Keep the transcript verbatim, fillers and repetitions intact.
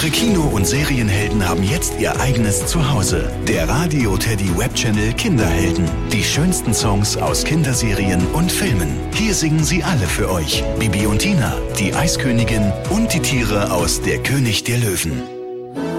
Ihre Kino- und Serienhelden haben jetzt ihr eigenes Zuhause. Der Radio Teddy Webchannel Kinderhelden. Die schönsten Songs aus Kinderserien und Filmen. Hier singen sie alle für euch. Bibi und Tina, die Eiskönigin und die Tiere aus Der König der Löwen.